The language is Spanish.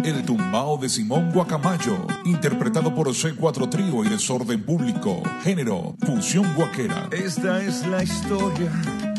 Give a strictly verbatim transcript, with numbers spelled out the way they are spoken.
El tumbao de Simón Guacamayo, interpretado por C cuatro Trío y Desorden Público. Género, fusión guaquera. Esta es la historia